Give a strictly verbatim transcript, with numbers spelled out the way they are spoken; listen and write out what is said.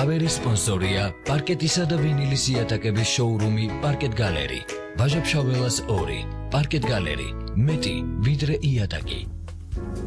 თავერის სპონსორია პარკეტისა და ვინილის იატაკების შოურუმი პარკეტ გალერი. ვაჟა-ფშაველას ორი. პარკეტ გალერი. მეტი ვიდრე იატაკი.